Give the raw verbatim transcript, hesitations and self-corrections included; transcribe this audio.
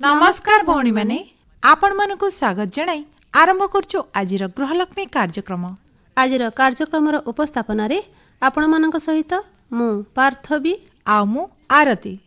नमस्कार भौणी माने आपण मानकु स्वागत जणाई आरंभ करछु आजिर गृहलक्ष्मी कार्यक्रम। आजिर कार्यक्रमर उपस्थापन रे आपण मानक सहित मु पार्थवी आ मु आरती।